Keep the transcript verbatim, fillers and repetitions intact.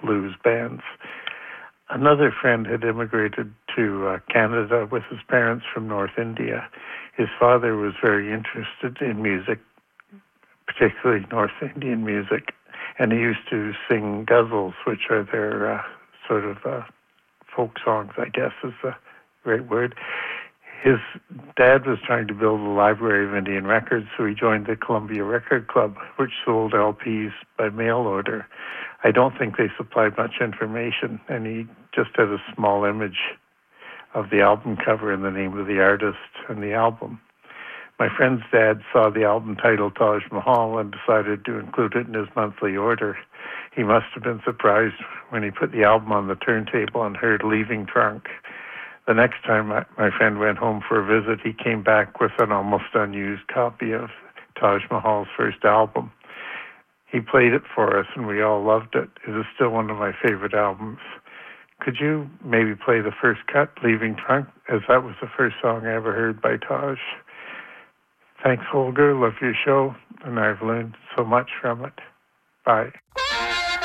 blues bands. Another friend had immigrated to uh, Canada with his parents from North India. His father was very interested in music, particularly North Indian music, and he used to sing ghazals, which are their uh, sort of uh, folk songs, I guess is the right word. His dad was trying to build a library of Indian records, so he joined the Columbia Record Club, which sold L Ps by mail order. I don't think they supplied much information, and he just had a small image of the album cover and the name of the artist and the album. My friend's dad saw the album title Taj Mahal and decided to include it in his monthly order. He must have been surprised when he put the album on the turntable and heard Leaving Trunk. The next time my, my friend went home for a visit, he came back with an almost unused copy of Taj Mahal's first album. He played it for us, and we all loved it. It is still one of my favorite albums. Could you maybe play the first cut, Leaving Trunk, as that was the first song I ever heard by Taj? Thanks, Holger. Love your show, and I've learned so much from it. Bye.